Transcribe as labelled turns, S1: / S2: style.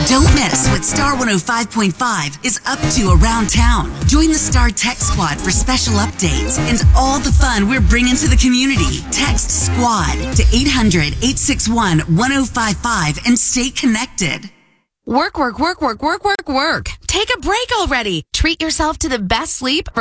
S1: Don't miss what Star 105.5 is up to around town. Join the Star Tech Squad for special updates and all the fun we're bringing to the community. Text SQUAD to 800-861-1055 and stay connected.
S2: Work. Take a break already. Treat yourself to the best sleep